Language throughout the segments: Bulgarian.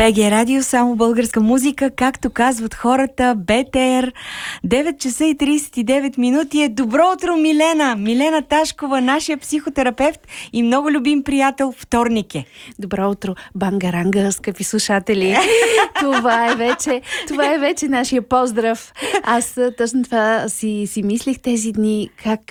БГ Радио, само българска музика, както казват хората, БТР. 9 часа и 39 минути е. Добро утро, Милена! Милена Ташкова, нашия психотерапевт и много любим приятел. Вторник е. Добро утро, бангаранга, скъпи слушатели. Това е вече нашия поздрав. Аз точно това си мислих тези дни,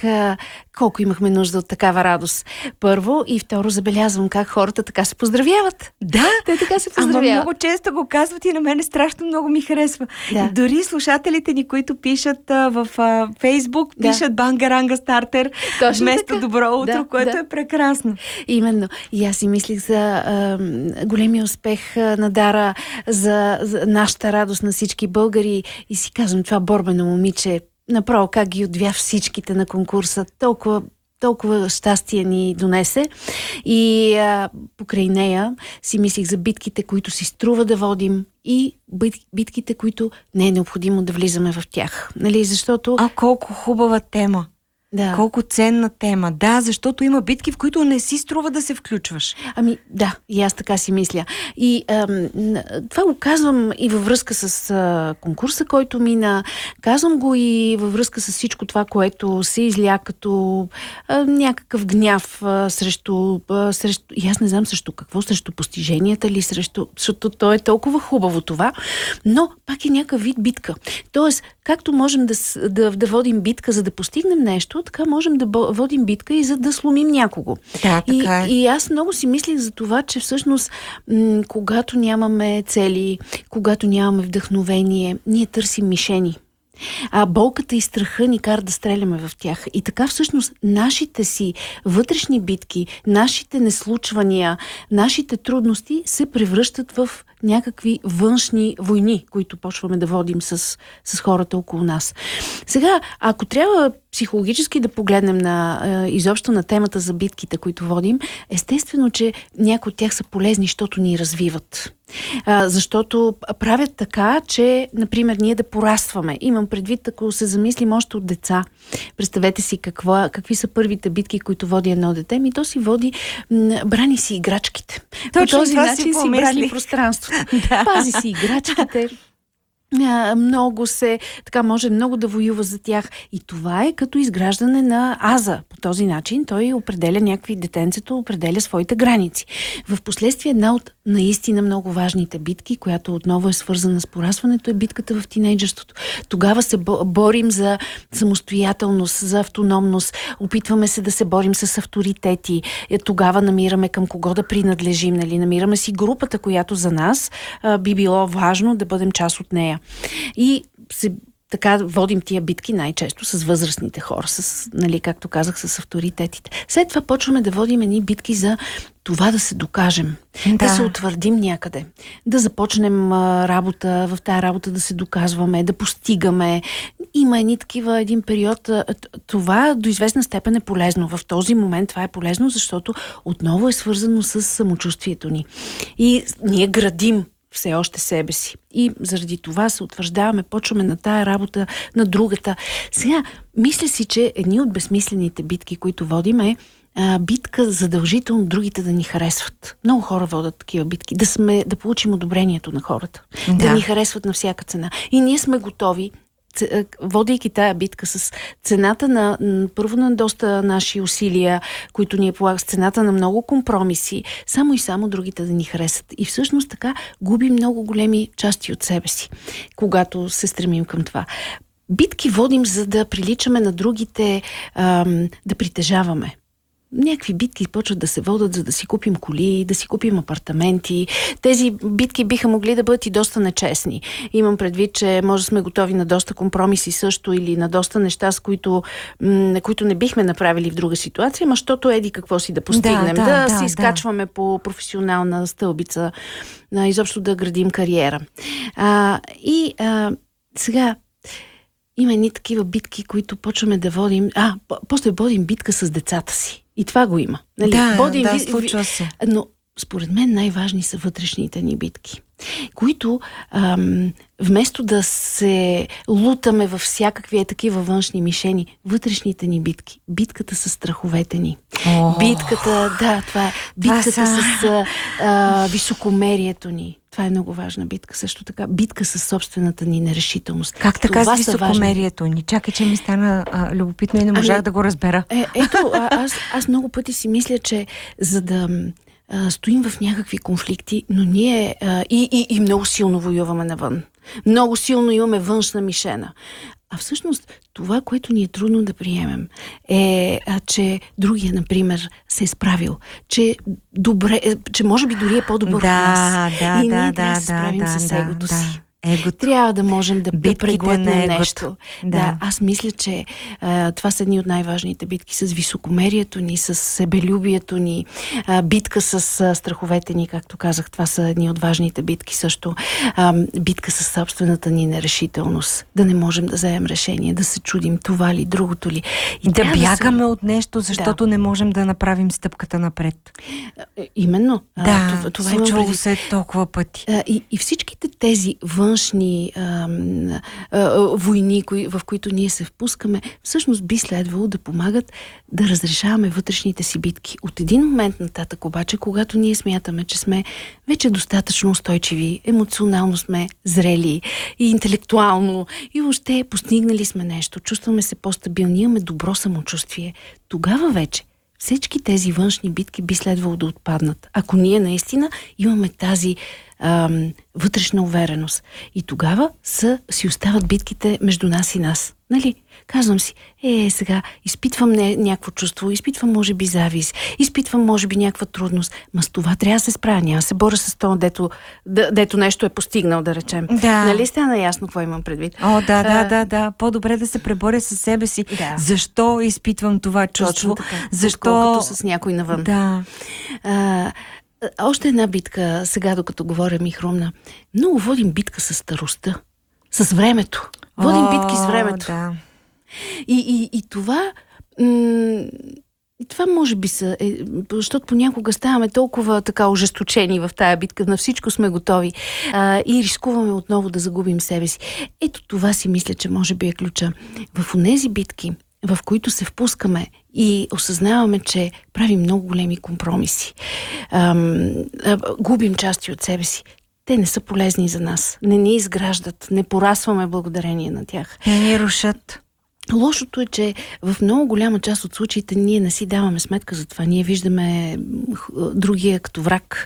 колко имахме нужда от такава радост. Първо и второ, забелязвам как хората така се поздравяват. Да, те така се поздравяват. Ама много често го казват и на мене страшно много ми харесва. Да. Дори слушателите ни, които пишат в Фейсбук, пишат бангаранга стартер вместо така. Добро утро, което е прекрасно. Именно. И аз си мислих за големия успех на Дара, за нашата радост на всички българи и си казвам, това борбено момиче, направо как ги отвя всичките на конкурса, толкова щастие ни донесе. И покрай нея си мислих за битките, които си струва да водим и битките, които не е необходимо да влизаме в тях. Нали? Защото... колко хубава тема! Да. Колко ценна тема. Да, защото има битки, в които не си струва да се включваш. Ами да, и аз така си мисля. И това го казвам и във връзка с конкурса, който мина. Казвам го и във връзка с всичко това, което се изля като някакъв гняв срещу... И аз не знам срещу какво, срещу постиженията ли, защото то е толкова хубаво това, но пак е някакъв вид битка. Тоест, както можем да водим битка, за да постигнем нещо, така можем да водим битка и за да сломим някого. Да, така е. И аз много си мислих за това, че всъщност когато нямаме цели, когато нямаме вдъхновение, ние търсим мишени. А болката и страха ни кара да стреляме в тях. И така всъщност нашите си вътрешни битки, нашите неслучвания, нашите трудности се превръщат в някакви външни войни, които почваме да водим с хората около нас. Сега, ако трябва психологически да погледнем изобщо на темата за битките, които водим, естествено, че някои от тях са полезни, защото ни развиват. Защото правят така, че, например, ние да порастваме. Имам предвид, ако се замислим още от деца. Представете си какви са първите битки, които води едно дете. То си води, брани си играчките. Точно по този начин си брани пространството. Да. Пази си играчките. Много може много да воюва за тях. И това е като изграждане на аза. По този начин той определя детенцето определя своите граници. В последствие една от наистина много важните битки, която отново е свързана с порастването, е битката в тинейджерството. Тогава се борим за самостоятелност, за автономност. Опитваме се да се борим с авторитети. Тогава намираме към кого да принадлежим. Нали? Намираме си групата, която за нас би било важно да бъдем част от нея. И така водим тия битки най-често с възрастните хора, както казах, с авторитетите. След това почваме да водим едни битки за това да се докажем, да се утвърдим някъде, да започнем работа, в тая работа да се доказваме, да постигаме. Има един период, това до известна степен е полезно. В този момент това е полезно, защото отново е свързано с самочувствието ни. И ние градим все още себе си. И заради това се утвърждаваме, почваме на тая работа, на другата. Сега, мисля си, че едни от безсмислените битки, които водим, е битка задължително другите да ни харесват. Много хора водят такива битки. Да получим одобрението на хората. Да ни харесват на всяка цена. И ние сме готови, водейки тая битка с цената първо на доста наши усилия, които ние полагаме, с цената на много компромиси, само и само другите да ни харесат. И всъщност така губим много големи части от себе си, когато се стремим към това. Битки водим, за да приличаме на другите, да притежаваме. Някакви битки почват да се водят, за да си купим коли, да си купим апартаменти. Тези битки биха могли да бъдат и доста нечестни. Имам предвид, че може да сме готови на доста компромиси също или на доста неща, с които не бихме направили в друга ситуация, ама щото еди какво си да постигнем. Да си изкачваме по професионална стълбица, изобщо да градим кариера. Сега има едни такива битки, които почваме да водим. После водим битка с децата си. И това го има. Нали? Случва се. Но според мен най-важни са вътрешните ни битки, които вместо да се лутаме във всякакви такива външни мишени, вътрешните ни битки, битката с страховете ни. Битката, това е битката с високомерието ни. Това е много важна битка. Също така, битка с собствената ни нерешителност. Как така с високомерието ни? Чакай, че ми стана любопитно и не можах да го разбера. Ето, аз много пъти си мисля, че за да стоим в някакви конфликти, но ние и много силно воюваме навън. Много силно имаме външна мишена. А всъщност това, което ни е трудно да приемем, е, че другия, например, се е справил, че може би дори е по-добър от нас. И ние трябва да се справим с егото си. Трябва да можем да преглътнем нещо. Аз мисля, че това са едни от най-важните битки с високомерието ни, с себелюбието ни, битка с страховете ни, както казах, това са едни от важните битки също. Битка с собствената ни нерешителност, да не можем да вземем решение, да се чудим това ли, другото ли. И да бягаме от нещо, защото не можем да направим стъпката напред. Именно. Това случвало се толкова пъти. И всичките тези външни войни, в които ние се впускаме, всъщност би следвало да помагат да разрешаваме вътрешните си битки. От един момент нататък обаче, когато ние смятаме, че сме вече достатъчно устойчиви, емоционално сме зрели и интелектуално и въобще постигнали сме нещо, чувстваме се по-стабилни, имаме добро самочувствие, тогава вече всички тези външни битки би следвало да отпаднат. Ако ние наистина имаме тази вътрешна увереност. И тогава си остават битките между нас и нас. Нали? Казвам си, сега изпитвам някакво чувство, изпитвам може би завист, изпитвам може би някаква трудност, ма с това трябва да се справя, няма се боря с това, дето нещо е постигнал, да речем. Нали стана ясно какво имам предвид? Да. По-добре да се преборя с себе си. Защо изпитвам това чувство? Отколкото с някой навън. Още една битка, сега докато говоря ми хрумна. Много водим битка с старостта, с времето. Водим битки с времето. И това... това може би защото понякога ставаме толкова така ожесточени в тая битка, на всичко сме готови и рискуваме отново да загубим себе си. Ето това си мисля, че може би е ключа. В онези битки, в които се впускаме и осъзнаваме, че правим много големи компромиси, губим части от себе си, те не са полезни за нас. Не ни изграждат, не порастваме благодарение на тях. Не ни рушат. Лошото е, че в много голяма част от случаите ние не си даваме сметка за това. Ние виждаме другия като враг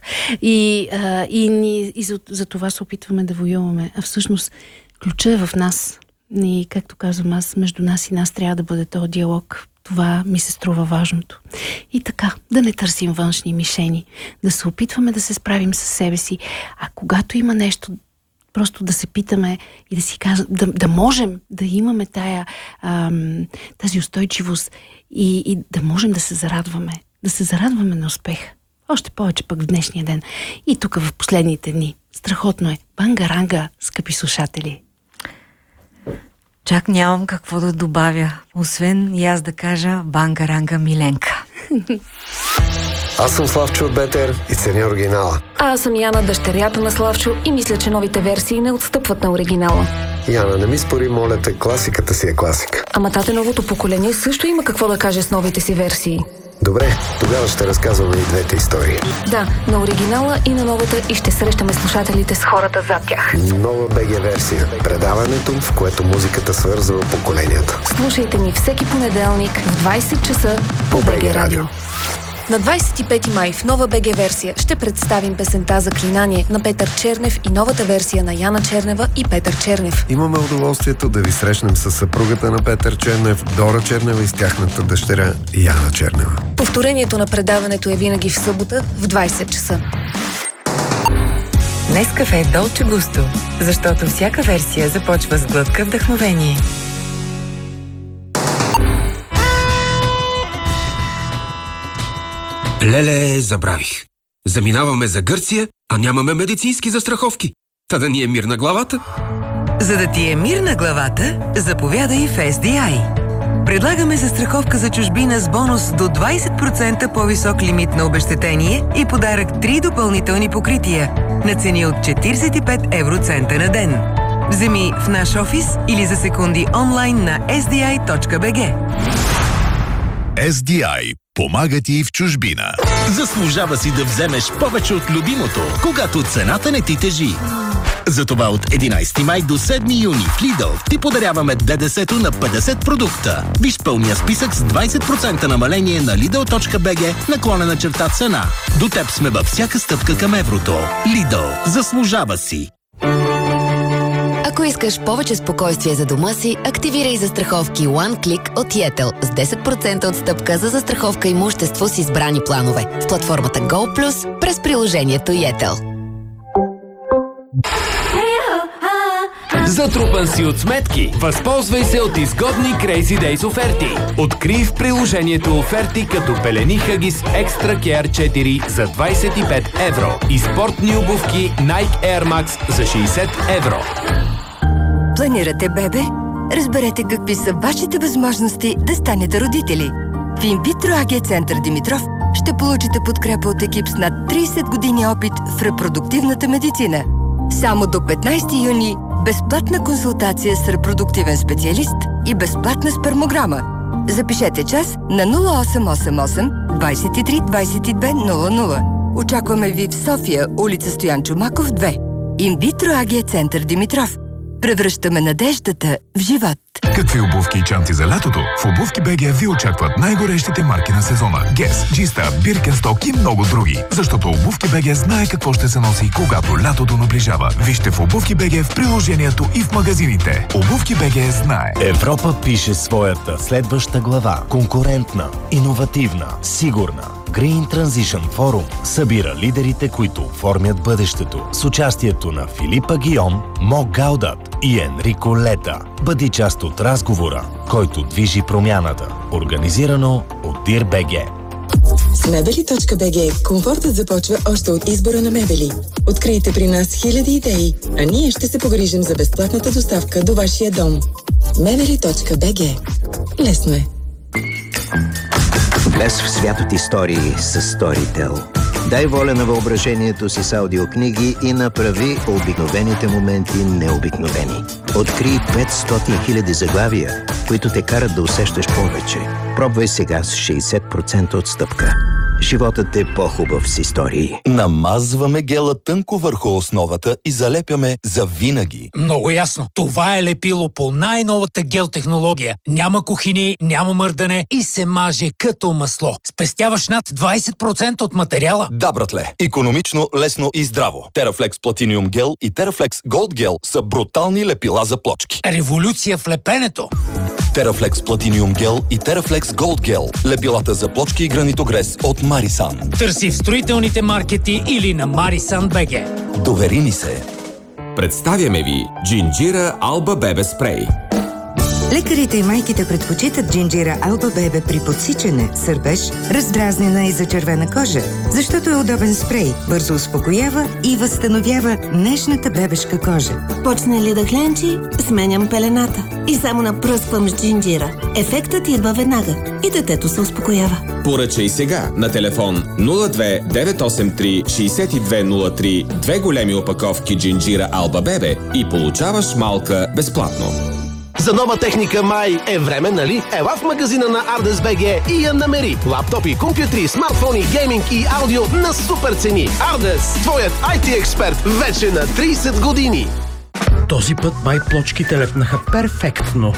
и за това се опитваме да воюваме. А всъщност ключът е в нас. И, както казвам аз, между нас и нас трябва да бъде този диалог. Това ми се струва важното. И така, да не търсим външни мишени, да се опитваме да се справим с себе си, а когато има нещо, просто да се питаме и да си казваме, да можем да имаме тази устойчивост и да можем да се зарадваме на успеха. Още повече пък в днешния ден. И тук в последните дни. Страхотно е. Банга-ранга, скъпи слушатели. Чак нямам какво да добавя, освен и аз да кажа банга-ранга Миленка. Аз съм Славчо от БТР и ценя оригинала. А аз съм Яна, дъщерята на Славчо и мисля, че новите версии не отстъпват на оригинала. Яна, не ми спори, моля те, класиката си е класика. Ама тате, новото поколение също има какво да каже с новите си версии. Добре, тогава ще разказваме и двете истории. Да, на оригинала и на новата и ще срещаме слушателите с хората зад тях. Нова БГ версия. Предаването, в което музиката свързва поколенията. Слушайте ни всеки понеделник в 20 часа по БГ Радио. На 25 май в нова БГ версия ще представим песента "Заклинание" на Петър Чернев и новата версия на Яна Чернева и Петър Чернев. Имаме удоволствието да ви срещнем с съпругата на Петър Чернев, Дора Чернева, и с тяхната дъщеря Яна Чернева. Повторението на предаването е винаги в събота в 20 часа. Нескафе Долче Густо, защото всяка версия започва с глътка вдъхновение. Леле, забравих. Заминаваме за Гърция, а нямаме медицински застраховки. Та да ни е мир на главата. За да ти е мир на главата, заповядай в SDI. Предлагаме застраховка за чужбина с бонус до 20% по-висок лимит на обезщетение и подарък 3 допълнителни покрития на цени от 45 евроцента на ден. Вземи в наш офис или за секунди онлайн на sdi.bg. SDI помага ти в чужбина. Заслужава си да вземеш повече от любимото, когато цената не ти тежи. Затова от 11 май до 7 юни в Lidl ти подаряваме ДДС-то на 50 продукта. Виж пълния списък с 20% намаление на lidl.bg/цена. До теб сме във всяка стъпка към еврото. Lidl. Заслужава си. Ако искаш повече спокойствие за дома си, активирай застраховки One Click от Yettel с 10% отстъпка за застраховка имущество с избрани планове в платформата Go Plus през приложението Yettel. Затрупан си от сметки? Възползвай се от изгодни Crazy Days оферти. Открий в приложението оферти като пелени Huggies Extra Care 4 за 25 евро и спортни обувки Nike Air Max за 60 евро. Планирате бебе? Разберете какви са вашите възможности да станете родители. В Инвитро АГ Център Димитров ще получите подкрепа от екип с над 30 години опит в репродуктивната медицина. Само до 15 юни безплатна консултация с репродуктивен специалист и безплатна спермограма. Запишете час на 0888 23 22 00. Очакваме ви в София, улица Стоян Чомаков, 2. Инвитро АГ Център Димитров. Превръщаме надеждата в живот. Какви обувки и чанти за лятото? В Обувки БГ ви очакват най-горещите марки на сезона. Гес, Джиста, Биркенсток и много други. Защото Обувки БГ знае какво ще се носи, когато лятото наближава. Вижте в Обувки БГ в приложението и в магазините. Обувки БГ знае. Европа пише своята следваща глава. Конкурентна, иновативна, сигурна. Green Transition Forum събира лидерите, които оформят бъдещето, с участието на Филипа Гийом, Мо Гаудат и Енрико Лета. Бъди част от разговора, който движи промяната. Организирано от DIR-BG. С Мебели.bg комфортът започва още от избора на мебели. Открийте при нас хиляди идеи, а ние ще се погрижим за безплатната доставка до вашия дом. Мебели.bg. Лесно е. Влез в свят от истории с Storytel. Дай воля на въображението си с аудиокниги и направи обикновените моменти необикновени. Открий 500 000 заглавия, които те карат да усещаш повече. Пробвай сега с 60% отстъпка. Животът е по-хубав с истории. Намазваме гела тънко върху основата и залепяме завинаги. Много ясно. Това е лепило по най-новата гел технология. Няма кухини, няма мърдане и се маже като масло. Спестяваш над 20% от материала. Да, братле. Икономично, лесно и здраво. Терафлекс Platinum Gel и Терафлекс Gold Gel са брутални лепила за плочки. Революция в лепенето. Терафлекс Platinum Gel и Терафлекс Gold Gel. Лепилата за плочки и гранитогрес от Марисан. Търси в строителните маркети или на Marisan.bg. Довери ни се. Представяме ви Джинджира Алба Бебе Спрей. Лекарите и майките предпочитат Джинджира Алба Бебе при подсичане, сърбеж, раздразнена и зачервена кожа, защото е удобен спрей, бързо успокоява и възстановява нежната бебешка кожа. Почне ли да хленчи, сменям пелената и само напръсквам с Джинджира. Ефектът идва веднага и детето се успокоява. Поръчай сега на телефон 02 983 6203 2 големи опаковки Джинджира Алба Бебе и получаваш малка безплатно. За нова техника май е време, нали? Ела в магазина на Ardez.bg и я намери. Лаптопи, компютри, смартфони, гейминг и аудио на супер цени. Ardez, твоят IT експерт вече на 30 години. Този път май плочките лепнаха перфектно.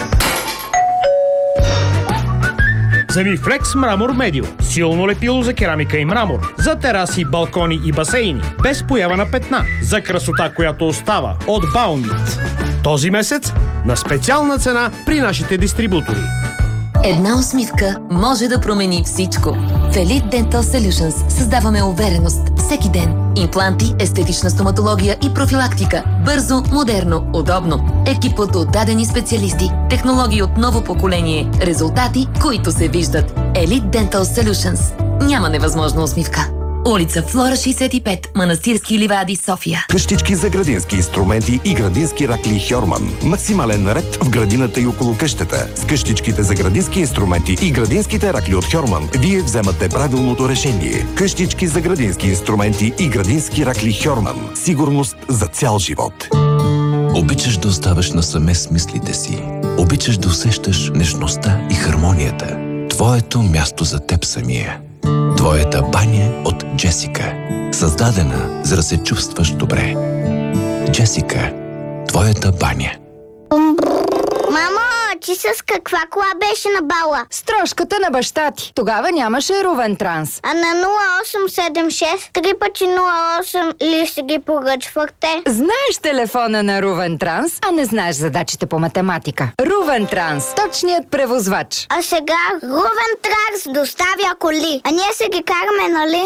Замифлекс Мрамор Медио. Силно лепило за керамика и мрамор. За тераси, балкони и басейни. Без поява на петна. За красота, която остава. От Баунит. Този месец на специална цена при нашите дистрибутори. Една усмивка може да промени всичко. В Elite Dental Solutions създаваме увереност всеки ден. Импланти, естетична стоматология и профилактика. Бързо, модерно, удобно. Екип от отдадени специалисти. Технологии от ново поколение. Резултати, които се виждат. Elite Dental Solutions. Няма невъзможна усмивка. улица Флора 65, Манастирски ливади, София. Къщички за градински инструменти и градински ракли Хьорман. Максимален наред в градината и около къщата. С къщичките за градински инструменти и градинските ракли от Хьорман вие вземате правилното решение. Къщички за градински инструменти и градински ракли Хьорман. Сигурност за цял живот. Обичаш да оставаш насаме с мислите си. Обичаш да усещаш нежността и хармонията. Твоето място за теб самия. Твоята баня от Джесика. Създадена, за да се чувстваш добре. Джесика. Твоята баня. Мамо, ти с каква кола беше на бала? С трошката на баща ти. Тогава нямаше Рувен Транс. А на 0876 3 пъти 08 ли си ги поръчвахте? Знаеш телефона на Рувен Транс, а не знаеш задачите по математика. Рувен Транс. Точният превозвач. А сега Рувен Транс доставя коли. А ние се ги караме, нали?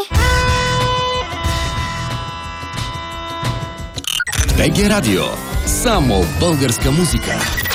БГ Радио. Само българска музика.